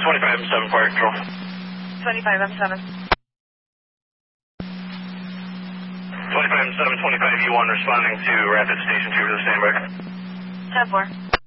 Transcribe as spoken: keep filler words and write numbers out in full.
twenty-five M seven, Fire Control. twenty-five M seven. twenty-five M seven, twenty-five U one responding to Rapid Station two for the standby. ten four.